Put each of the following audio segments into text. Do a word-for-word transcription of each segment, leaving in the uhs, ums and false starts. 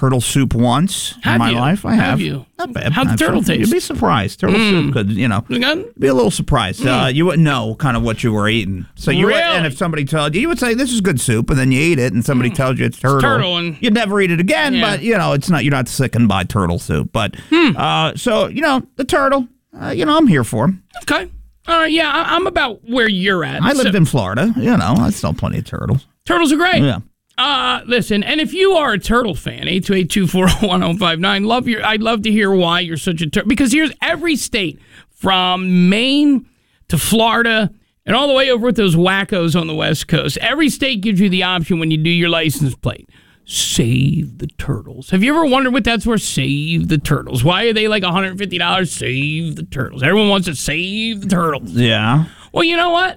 turtle soup once have in my you? life. I have. Have you? Not bad. How'd the turtle taste? You'd be surprised. Turtle Mm. soup could, you know, Good? be a little surprised. Mm. Uh, you wouldn't know kind of what you were eating. So you would, Really? and if somebody told you, you would say this is good soup, and then you eat it, and somebody Mm. tells you it's turtle. turtle and- You'd never eat it again. Yeah. But you know, it's not. You're not sickened by turtle soup. But Hmm. uh, so you know, the turtle. Uh, you know, I'm here for him. Okay. All right, yeah, I- I'm about where you're at. I lived So- in Florida. You know, I saw plenty of turtles. Turtles are great. Yeah. Uh, listen, and if you are a turtle fan, eight two eight, two four zero, one zero five nine, love your, I'd love to hear why you're such a turtle. Because here's every state from Maine to Florida and all the way over with those wackos on the West Coast. Every state gives you the option when you do your license plate. Save the turtles. Have you ever wondered what that's for? Save the turtles. Why are they like one hundred fifty dollars? Save the turtles. Everyone wants to save the turtles. Yeah. Well, you know what?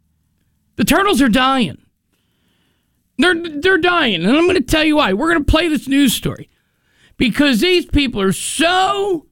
The turtles are dying. They're they're dying, and I'm going to tell you why. We're going to play this news story because these people are so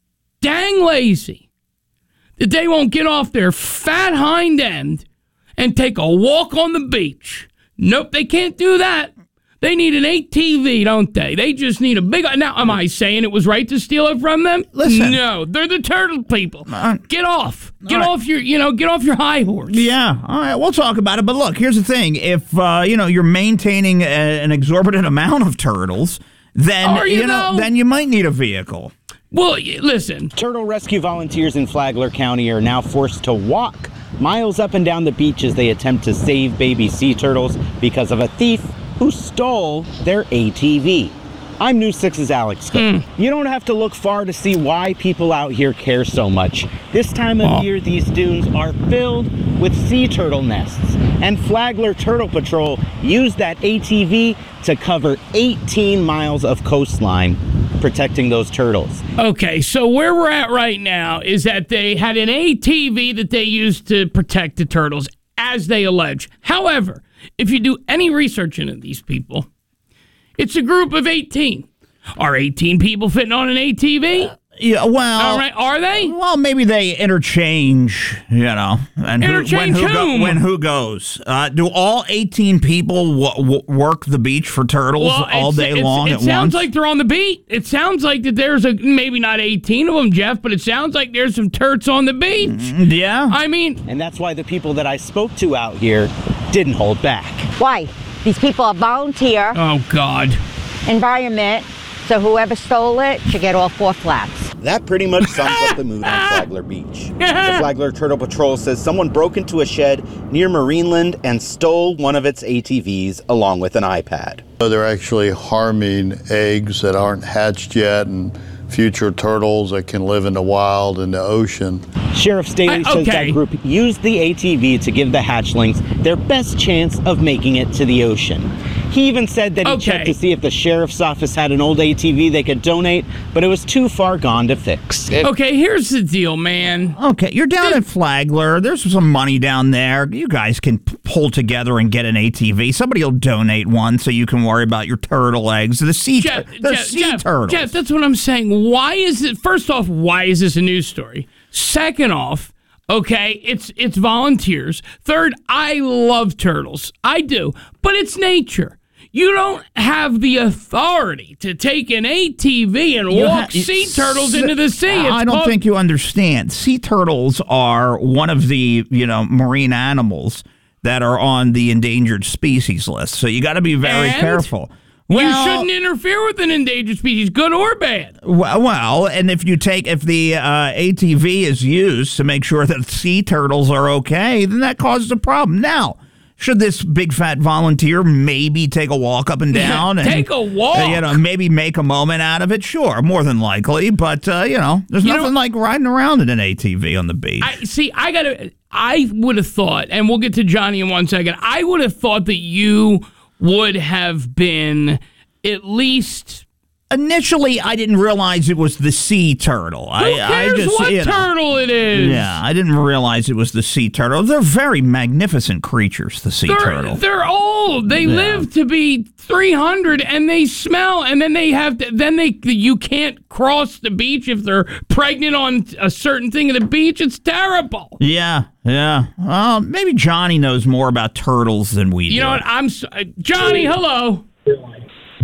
dang lazy that they won't get off their fat hind end and take a walk on the beach. Nope, they can't do that. They need an A T V, don't they? They just need a big... Now, am I saying it was right to steal it from them? Listen. No, they're the turtle people. Uh, Get off. Get right. off your, you know, get off your high horse. Yeah, all right, we'll talk about it. But look, here's the thing: if uh, you know you're maintaining a, an exorbitant amount of turtles, then Are you, know though? then you might need a vehicle. Well, y- listen. Turtle rescue volunteers in Flagler County are now forced to walk miles up and down the beach as they attempt to save baby sea turtles because of a thief who stole their A T V. I'm News six's Alex Cook. Hmm. You don't have to look far to see why people out here care so much. This time of Oh. year, these dunes are filled with sea turtle nests, and Flagler Turtle Patrol used that A T V to cover eighteen miles of coastline, protecting those turtles. Okay, so where we're at right now is that they had an A T V that they used to protect the turtles, as they allege. However, if you do any research into these people, it's a group of eighteen. Are eighteen people fitting on an A T V? Yeah, well, All right, are they? well, maybe they interchange, you know, and who, when Interchange who, whom? when who goes. Uh, do all eighteen people w- w- work the beach for turtles Well, all it's- day it's- long It at sounds once? like they're on the beat. It sounds like that there's a maybe not eighteen of them, Jeff, but it sounds like there's some turts on the beach. yeah. I mean, And that's why the people that I spoke to out here didn't hold back. Why? These people are volunteer oh God. environment, so whoever stole it should get all four flaps. That pretty much sums up the mood on Flagler Beach. The Flagler Turtle Patrol says someone broke into a shed near Marineland and stole one of its A T Vs along with an iPad. So they're actually harming eggs that aren't hatched yet and future turtles that can live in the wild in the ocean. Sheriff Staley I- says okay. that group used the A T V to give the hatchlings their best chance of making it to the ocean. He even said that he Okay. checked to see if the sheriff's office had an old A T V they could donate, but it was too far gone to fix. Okay, here's the deal, man. Okay, you're down at Flagler. There's some money down there. You guys can p- pull together and get an A T V. Somebody will donate one so you can worry about your turtle eggs. The sea, Jeff, tur- the Jeff, sea Jeff, turtles. Jeff, that's what I'm saying. Why is it? First off, why is this a news story? Second off, okay, it's it's volunteers. Third, I love turtles. I do, but it's nature. You don't have the authority to take an A T V and You walk ha- sea it's- turtles into the sea. It's I don't called- think you understand. Sea turtles are one of the, you know, marine animals that are on the endangered species list. So you got to be very And? careful. you Well, shouldn't interfere with an endangered species, good or bad. Well, well, and if you take if the uh, A T V is used to make sure that sea turtles are okay, then that causes a problem. Now, should this big fat volunteer maybe take a walk up and down? and, Take a walk? uh, you know, maybe make a moment out of it? Sure, more than likely. But, uh, you know, there's You nothing know- like riding around in an A T V on the beach. I see. I gotta. I would have thought, and we'll get to Johnny in one second. I would have thought that you would have been at least. Initially, I didn't realize it was the sea turtle. Who I, cares I just, what you know, turtle it is? Yeah, I didn't realize it was the sea turtle. They're very magnificent creatures, the sea They're, turtle. they're old. They Yeah. live to be three hundred, and they smell. And then they have to. Then they you can't cross the beach if they're pregnant on a certain thing of the beach. It's terrible. Yeah, yeah. Well, maybe Johnny knows more about turtles than we do. You know what? I'm so, uh, Johnny. Hello.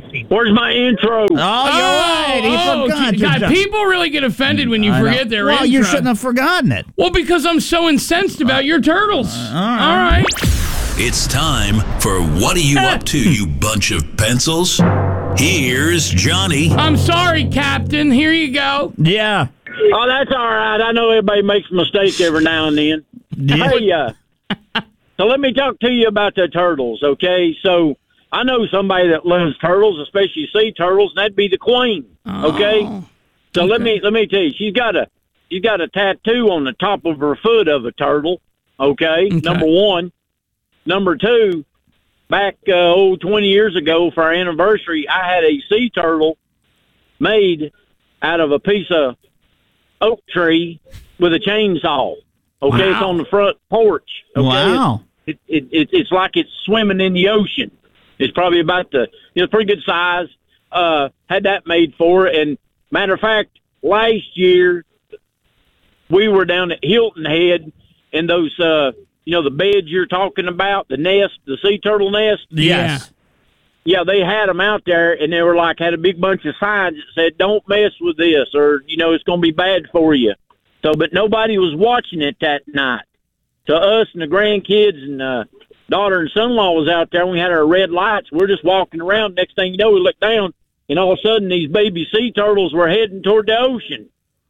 Where's my intro? Oh, you're right. He oh, forgot. God, Just- people really get offended when you I know. forget their Well, intro. you shouldn't have forgotten it. Well, because I'm so incensed about your turtles. all right. All right. It's time for What Are You Up To, You Bunch of Pencils? Here's Johnny. I'm sorry, Captain. Here you go. Yeah. Oh, that's all right. I know everybody makes a mistake every now and then. Hey, uh, so let me talk to you about the turtles, okay? So I know somebody that loves turtles, especially sea turtles, and that'd be the Queen, okay? Oh, so okay. let me let me tell you, she's got a she's got a tattoo on the top of her foot of a turtle, okay? Okay. Number one. Number two, back uh, oh, twenty years ago for our anniversary, I had a sea turtle made out of a piece of oak tree with a chainsaw. Okay, Wow. it's on the front porch. Okay? Wow. It, it, it, it's like it's swimming in the ocean. It's probably about the, you know, pretty good size. Uh, had that made for it. And matter of fact, last year we were down at Hilton Head in those, uh, you know, the beds you're talking about, the nest, the sea turtle nest. Yes. Yeah, they had them out there, and they were like, had a big bunch of signs that said, don't mess with this, or, you know, it's going to be bad for you. So, but nobody was watching it that night. So us and the grandkids and uh, daughter and son-in-law was out there, and we had our red lights. We're just walking around. Next thing you know, we look down, and all of a sudden these baby sea turtles were heading toward the ocean.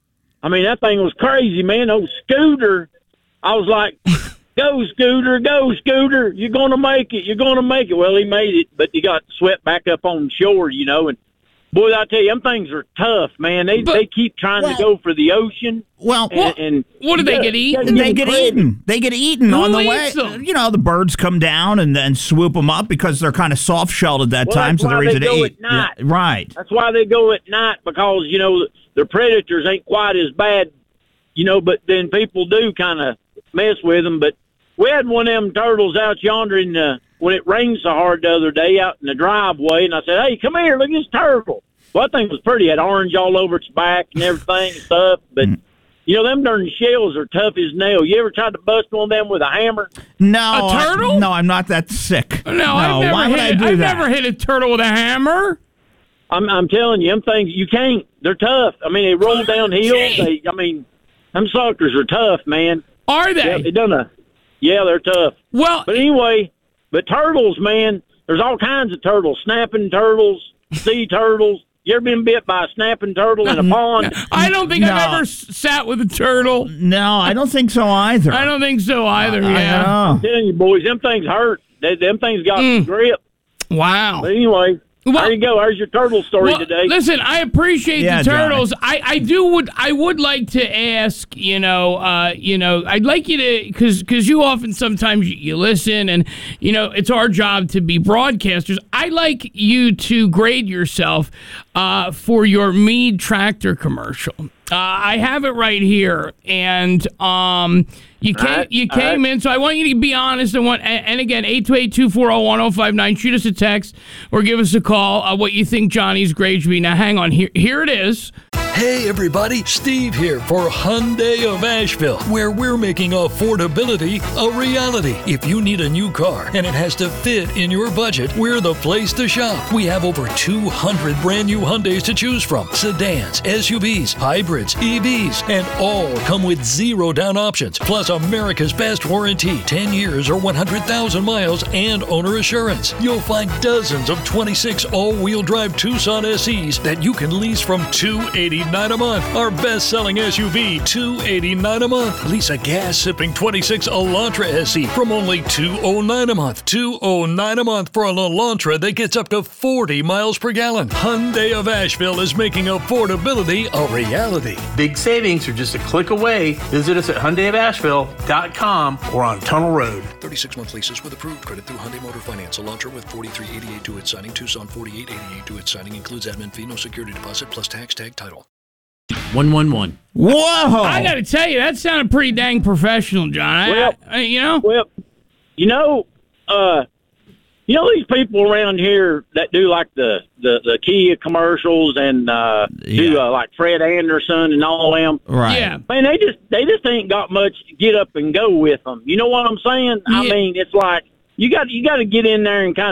I mean, that thing was crazy, man. Oh, Scooter, I was like, go, Scooter, go, Scooter. You're going to make it. You're going to make it. Well, he made it, but he got swept back up on shore, you know. And, boy, I tell you, them things are tough, man. They But- they keep trying well- to go for the ocean. Well, And, and What do they yeah, get eaten? yeah, they get credit. eaten. They get eaten Who on the eats way. them? You know, the birds come down and then swoop them up because they're kind of soft shelled at that Well, time, that's so they're why easy they to go eat. at night. Yeah, right. That's why they go at night, because, you know, the predators ain't quite as bad, you know, but then people do kind of mess with them. But we had one of them turtles out yonder in the, when it rained so hard the other day out in the driveway, and I said, hey, come here, look at this turtle. Well, that thing was pretty. It had orange all over its back and everything and stuff. But, you know, them darn shells are tough as nail. You ever tried to bust one of them with a hammer? No. A I- turtle? no, I'm not that sick. No, I've never why hit. would I do I've that? never hit a turtle with a hammer. I'm, I'm telling you, them things, you can't. They're tough. I mean, they roll down hills. They, I mean, them suckers are tough, man. Are they? Yeah, they done a, yeah, they're tough. well, But anyway, but turtles, man, there's all kinds of turtles. Snapping turtles, sea turtles. You ever been bit by a snapping turtle in a pond? I don't think No. I've ever s- sat with a turtle. No, I don't think so either. I don't think so either. I Yeah. know. I'm telling you, boys, them things hurt. They, them things got Mm. grip. Wow. But anyway, Well- there you go. There's your turtle story Well, today. listen, I appreciate Yeah, the Johnny. turtles. I, I do would I would like to ask, you know, uh, you know, I'd like you to because because you often sometimes you, you listen and you know it's our job to be broadcasters. I'd like you to grade yourself uh, for your Mead tractor commercial. Uh, I have it right here, and um, you came right, you all came right. in, so I want you to be honest and want. And, and again, eight two eight, two four zero, one zero five nine. Shoot us a text or give us a call. Uh, what you think Johnny's grade should be? Now, hang on. Here, here it is. Hey everybody, Steve here for Hyundai of Asheville, where we're making affordability a reality. If you need a new car and it has to fit in your budget, we're the place to shop. We have over two hundred brand new Hyundais to choose from, sedans, S U Vs, hybrids, E Vs, and all come with zero down options, plus America's best warranty, ten years or one hundred thousand miles, and owner assurance. You'll find dozens of twenty-six all-wheel drive Tucson S Es that you can lease from two hundred eighty-nine dollars a month. Our best-selling S U V, two hundred eighty-nine dollars a month. Lease a gas-sipping twenty-six Elantra S E from only two hundred nine dollars a month. two hundred nine dollars a month for an Elantra that gets up to forty miles per gallon. Hyundai of Asheville is making affordability a reality. Big savings are just a click away. Visit us at Hyundai of Asheville dot com or on Tunnel Road. thirty-six month leases with approved credit through Hyundai Motor Finance. Elantra with forty-three eighty-eight to its signing. Tucson forty-eight eighty-eight to its signing. Includes admin fee, no security deposit, plus tax tag title. one one one. Whoa! I got to tell you, that sounded pretty dang professional, John. I, Well- I- you know, Well, you know, uh, you know these people around here that do like the, the, the Kia commercials and uh, do Yeah. uh, like Fred Anderson and all them. right. yeah. Man, they just they just ain't got much get up and go with them. You know what I'm saying? I Yeah. mean, it's like you got you got to get in there and kind of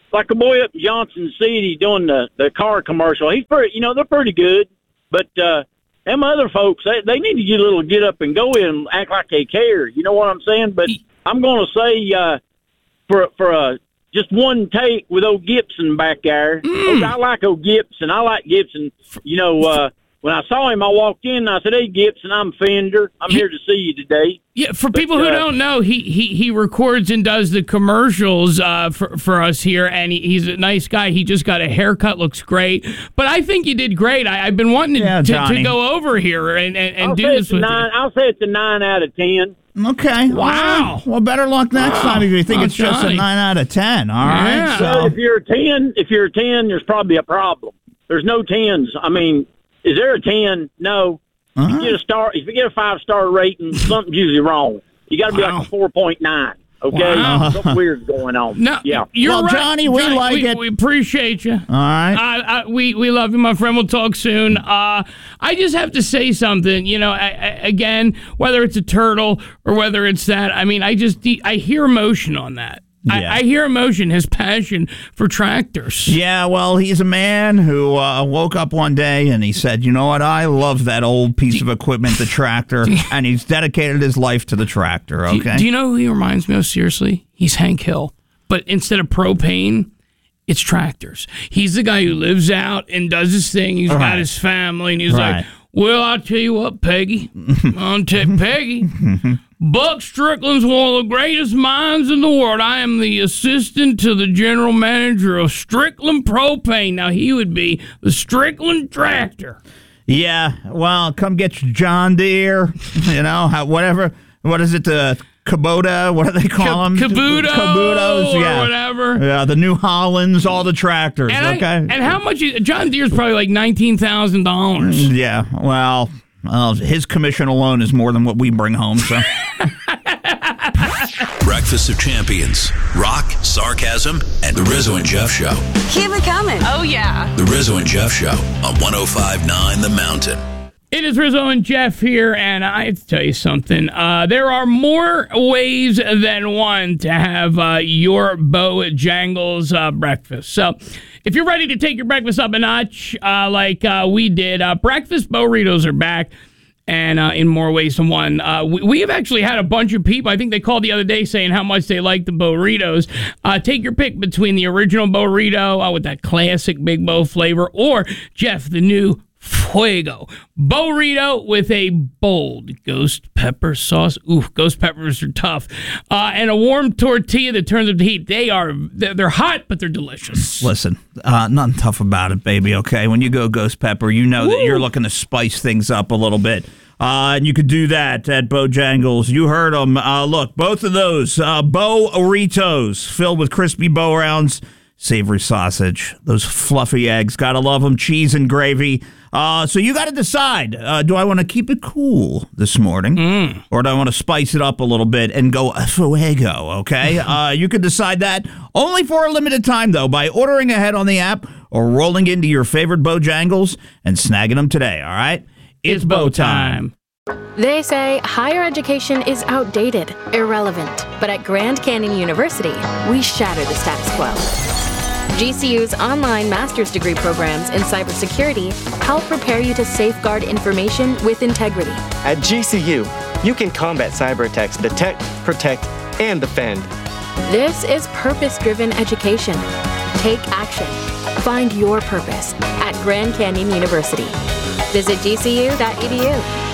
like a boy up in Johnson City doing the, the car commercial. He's pretty, you know, they're pretty good. But uh, them other folks, they, they need to get a little get up and go in and act like they care. You know what I'm saying? But I'm going to say uh, for for uh, just one take with old Gibson back there. Mm. I like old Gibson. I like Gibson. You know, uh, when I saw him, I walked in and I said, "Hey, Gibson, I'm Fender. I'm here to see you today." Yeah, for but, people who uh, don't know, he, he, he records and does the commercials uh, for, for us here, and he, he's a nice guy. He just got a haircut, looks great. But I think you did great. I, I've been wanting to, Yeah, to, Johnny. to go over here and, and, and I'll do say this it's a with nine. you. I'll say it's a nine out of ten. Okay. Wow. Well, better luck next Wow. time if you think Oh, it's just a Johnny. nine out of ten. All right. Yeah. So, Well, if you're a ten, if you're a ten, there's probably a problem. There's no tens. I mean, is there a ten? No. If Uh-huh. you get a star, if you get a five star rating, something's usually wrong. You got to be Wow. like a four point nine. Okay, Wow. something weird's going on. No, yeah. you're Well, right. Johnny, we like we, it. We appreciate you. all right. I, I, we we love you, my friend. We'll talk soon. Uh, I just have to say something. You know, I, I, again, whether it's a turtle or whether it's that, I mean, I just I hear emotion on that. Yeah. I, I hear emotion, his passion for tractors. Yeah, well, he's a man who uh, woke up one day and he said, you know what, I love that old piece of equipment, the tractor, and he's dedicated his life to the tractor, Do you- okay? Do you know who he reminds me of? Seriously, he's Hank Hill, but instead of propane, it's tractors. He's the guy who lives out and does his thing. He's Right. got his family, and he's Right. like, "Well, I'll tell you what, Peggy. I'll take Peggy. Buck Strickland's one of the greatest minds in the world. I am the assistant to the general manager of Strickland Propane. Now he would be the Strickland tractor." Yeah, well, come get your John Deere, you know, how, whatever. What is it, the Kubota? What do they call Ka- them? Kabuto Kabutos, or yeah. whatever. Yeah, the New Hollands, all the tractors, And, I- okay? and how much? Is, John Deere's probably like nineteen thousand dollars. Yeah, well, uh, his commission alone is more than what we bring home, so. Breakfast of Champions. Rock, sarcasm, and the Rizzo and Jeff Show. Keep it coming. Oh, yeah. The Rizzo and Jeff Show on one oh five point nine The Mountain. It is Rizzo and Jeff here, and I have to tell you something. Uh, there are more ways than one to have uh, your Bojangles uh, breakfast. So if you're ready to take your breakfast up a notch uh, like uh, we did, uh, breakfast burritos are back. And uh, in more ways than one. Uh, we, we have actually had a bunch of people, I think they called the other day saying how much they like the burritos. Uh, take your pick between the original burrito uh, with that classic Big Bo flavor, or, Jeff, the new Fuego burrito with a bold ghost pepper sauce. Ooh, ghost peppers are tough. Uh, and a warm tortilla that turns up the heat. They are, they're, they're hot, but they're delicious. Listen, uh, nothing tough about it, baby, okay? When you go Ghost Pepper, you know Woo. that you're looking to spice things up a little bit. Uh, and you could do that at Bojangles. You heard them. Uh, look, both of those, uh, Bo-Ritos, filled with crispy Bo rounds, savory sausage, those fluffy eggs. Gotta love them. Cheese and gravy. Uh, so you got to decide, uh, do I want to keep it cool this morning, Mm. or do I want to spice it up a little bit and go Fuego, okay? uh, you could decide that only for a limited time, though, by ordering ahead on the app or rolling into your favorite Bojangles and snagging them today, all right? It's Bo time. They say higher education is outdated, irrelevant. But at Grand Canyon University, we shatter the status quo. G C U's online master's degree programs in cybersecurity help prepare you to safeguard information with integrity. At G C U, you can combat cyber attacks, detect, protect, and defend. This is purpose-driven education. Take action. Find your purpose at Grand Canyon University. Visit G C U dot E D U.